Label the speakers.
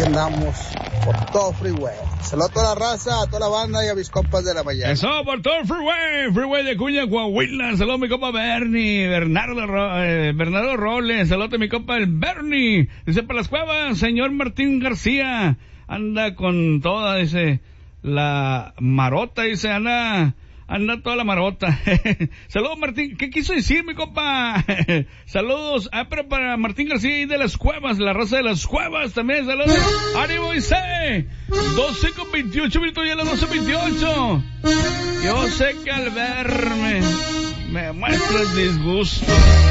Speaker 1: andamos por todo freeway. Saludos a toda la raza, a toda la banda y a mis compas de la mañana.
Speaker 2: Eso, por todo el freeway de Cuña, Coahuila. Saludos a mi compa Bernardo Robles. Saludos a mi compa el Bernie. Dice, para las cuevas, señor Martín García. Anda con toda, dice, la marota, dice, anda toda la marota. Saludos, Martín. ¿Qué quiso decir, mi compa? Saludos. Pero para Martín García y de las cuevas, la raza de las cuevas también. Saludos. ¡Ánimo, dice! 12:28 minutos y a las 12:28. Yo sé que al verme me muestras disgusto.